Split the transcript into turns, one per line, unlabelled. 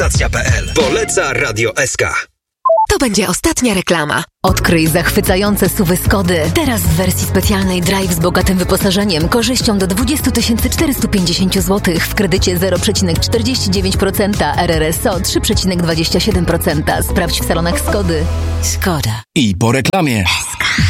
Stacja.pl. Poleca Radio SK.
To będzie ostatnia reklama. Odkryj zachwycające SUV-y Skody. Teraz w wersji specjalnej Drive z bogatym wyposażeniem, korzyścią do 20 450 zł w kredycie 0,49%, RRSO 3,27%. Sprawdź w salonach Skody. Skoda.
I po reklamie.